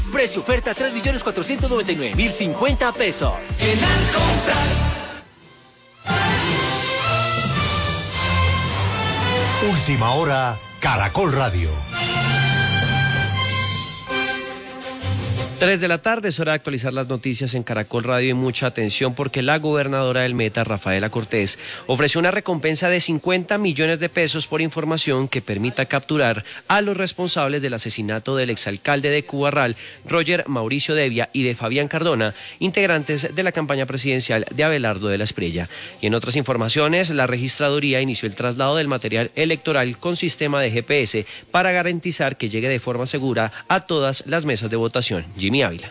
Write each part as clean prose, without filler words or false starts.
Precio oferta 3.499.050 pesos. En Al comprar. Última hora, Caracol Radio. 3 de la tarde, es hora de actualizar las noticias en Caracol Radio y mucha atención porque la gobernadora del Meta, Rafaela Cortés, ofreció una recompensa de 50 millones de pesos por información que permita capturar a los responsables del asesinato del exalcalde de Cubarral, Roger Mauricio Devia, y de Fabián Cardona, integrantes de la campaña presidencial de Abelardo de la Espriella. Y en otras informaciones, la registraduría inició el traslado del material electoral con sistema de GPS para garantizar que llegue de forma segura a todas las mesas de votación. Jimmy Ávila.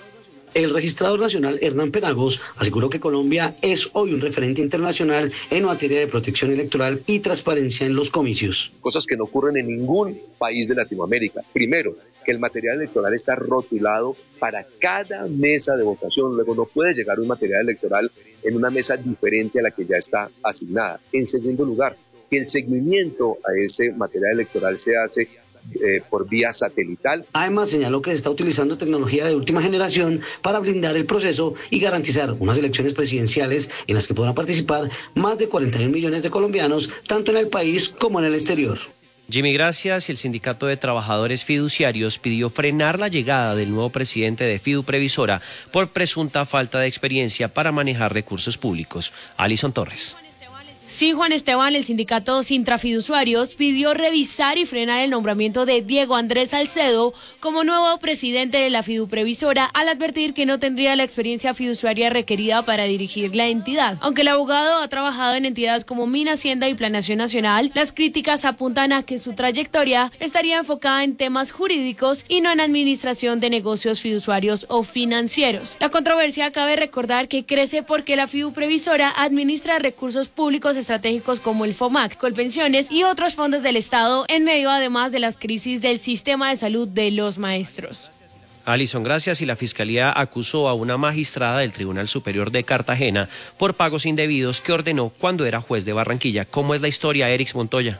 El registrador nacional Hernán Penagos aseguró que Colombia es hoy un referente internacional en materia de protección electoral y transparencia en los comicios. Cosas que no ocurren en ningún país de Latinoamérica. Primero, que el material electoral está rotulado para cada mesa de votación. Luego no puede llegar un material electoral en una mesa diferente a la que ya está asignada. En segundo lugar, que el seguimiento a ese material electoral se hace por vía satelital. Además, señaló que se está utilizando tecnología de última generación para blindar el proceso y garantizar unas elecciones presidenciales en las que podrán participar más de 41 millones de colombianos, tanto en el país como en el exterior. Jimmy, gracias. Y el Sindicato de Trabajadores Fiduciarios pidió frenar la llegada del nuevo presidente de Fiduprevisora por presunta falta de experiencia para manejar recursos públicos. Alison Torres. Sí, Juan Esteban, el sindicato Sintrafiduciarios pidió revisar y frenar el nombramiento de Diego Andrés Salcedo como nuevo presidente de la Fiduprevisora al advertir que no tendría la experiencia fiduciaria requerida para dirigir la entidad. Aunque el abogado ha trabajado en entidades como Mina, Hacienda y Planeación Nacional, las críticas apuntan a que su trayectoria estaría enfocada en temas jurídicos y no en administración de negocios fiduciarios o financieros. La controversia cabe recordar que crece porque la Fiduprevisora administra recursos públicos estratégicos como el FOMAC, Colpensiones y otros fondos del Estado, en medio además de las crisis del sistema de salud de los maestros. Alison, gracias. Y la Fiscalía acusó a una magistrada del Tribunal Superior de Cartagena por pagos indebidos que ordenó cuando era juez de Barranquilla. ¿Cómo es la historia, Erix Montoya?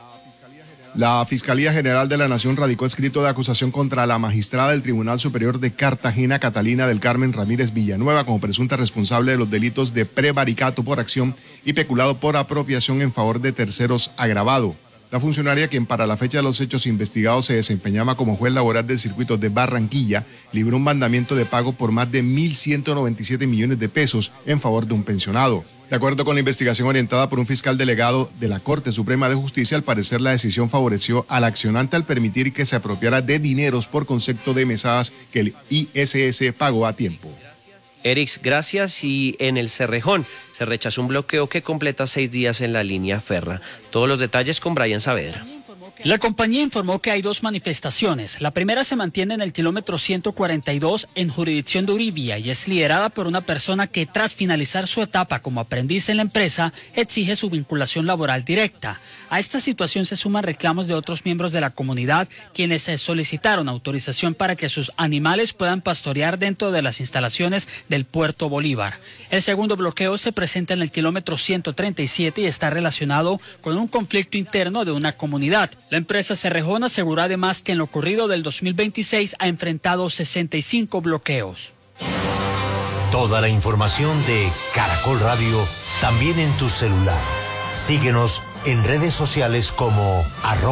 La Fiscalía General de la Nación radicó escrito de acusación contra la magistrada del Tribunal Superior de Cartagena, Catalina del Carmen Ramírez Villanueva, como presunta responsable de los delitos de prevaricato por acción y peculado por apropiación en favor de terceros agravado. La funcionaria, quien para la fecha de los hechos investigados se desempeñaba como juez laboral del circuito de Barranquilla, libró un mandamiento de pago por más de 1.197 millones de pesos en favor de un pensionado. De acuerdo con la investigación orientada por un fiscal delegado de la Corte Suprema de Justicia, al parecer la decisión favoreció al accionante al permitir que se apropiara de dineros por concepto de mesadas que el ISS pagó a tiempo. Erix, gracias. Y en el Cerrejón se rechazó un bloqueo que completa 6 días en la línea Ferra. Todos los detalles con Brian Saavedra. La compañía informó que hay 2 manifestaciones. La primera se mantiene en el kilómetro 142 en jurisdicción de Uribia y es liderada por una persona que tras finalizar su etapa como aprendiz en la empresa exige su vinculación laboral directa. A esta situación se suman reclamos de otros miembros de la comunidad quienes solicitaron autorización para que sus animales puedan pastorear dentro de las instalaciones del Puerto Bolívar. El segundo bloqueo se presenta en el kilómetro 137 y está relacionado con un conflicto interno de una comunidad. La empresa Cerrejón aseguró además que en lo ocurrido del 2026 ha enfrentado 65 bloqueos. Toda la información de Caracol Radio también en tu celular. Síguenos en redes sociales como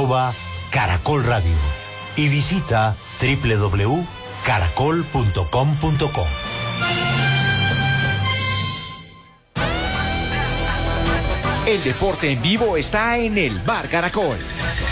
@Caracol Radio y visita www.caracol.com.co. El deporte en vivo está en el Bar Caracol.